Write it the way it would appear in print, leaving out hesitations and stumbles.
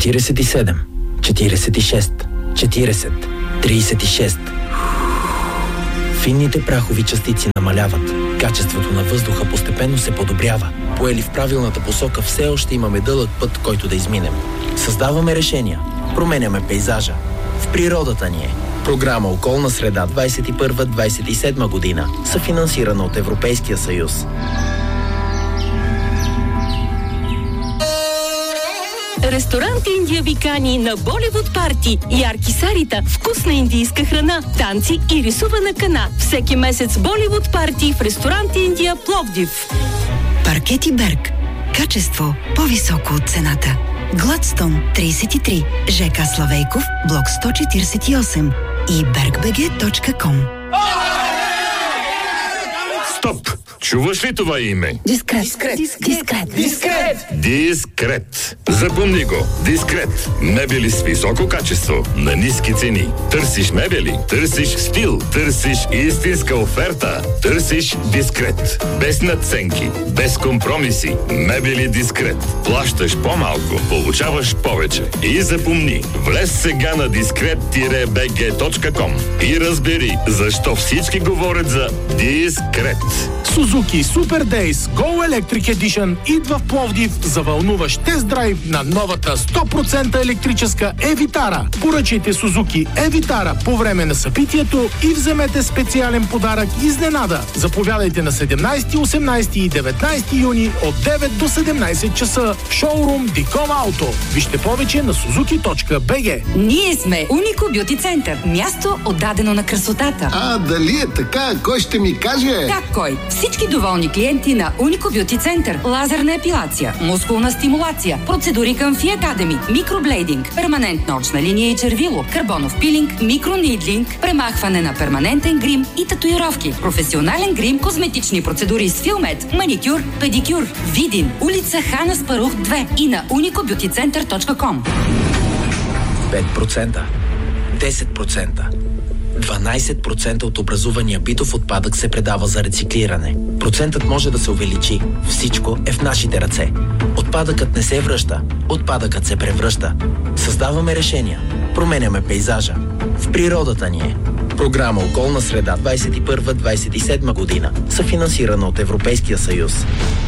47, 46, 40, 36. Финните прахови частици намаляват. Качеството на въздуха постепенно се подобрява. Поели в правилната посока, все още имаме дълъг път, който да изминем. Създаваме решения. Променяме пейзажа. В природата ни е. Програма Околна среда 21-27 година. Съфинансирана от Европейския съюз. Ресторант Индия ви кани на Боливуд парти. Ярки сарита, вкусна индийска храна, танци и рисувана кана. Всеки месец Боливуд парти в ресторант Индия Пловдив. Паркети Берг. Качество по-високо от цената. Гладстон 33, ЖК Славейков, блок 148 и bergbg.com. Стоп! Чуваш ли това име? Дискрет. Запомни го. Дискрет. Мебели с високо качество, на ниски цени. Търсиш мебели, търсиш стил, търсиш истинска оферта. Търсиш Дискрет. Без надценки, без компромиси. Мебели Дискрет. Плащаш по-малко, получаваш повече. И запомни, влез сега на discret-bg.com и разбери защо всички говорят за Дискрет. Suzuki Super Days Go Electric Edition идва в Пловдив за вълнуващ тест-драйв на новата 100% електрическа E-Vitara. Поръчайте Suzuki E-Vitara по време на събитието и вземете специален подарък изненада. Заповядайте на 17, 18 и 19 юни от 9 до 17 часа в шоурум Dicom Auto. Вижте повече на suzuki.bg. Ние сме Унико Бюти Център. Място отдадено на красотата. Дали е така? Кой ще ми каже? Как кой? Всички доволни клиенти на Унико Бюти Център. Лазерна епилация, мускулна стимулация, процедури към Фи Академи, микроблейдинг, перманентна очна линия и червило, карбонов пилинг, микронидлинг, премахване на перманентен грим и татуировки, професионален грим, козметични процедури с Филмет, маникюр, педикюр. Видин, улица Хан Аспарух 2 и на unicobeautycenter.com. 5%, 10%, 12% от образувания битов отпадък се предава за рециклиране. Процентът може да се увеличи. Всичко е в нашите ръце. Отпадъкът не се връща. Отпадъкът се превръща. Създаваме решения. Променяме пейзажа. В природата ни е. Програма Околна среда 21-27 година. Съфинансирана от Европейския съюз.